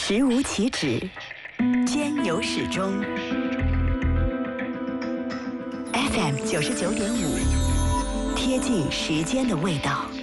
时无其止，间有始终。FM 99.5，贴近时间的味道。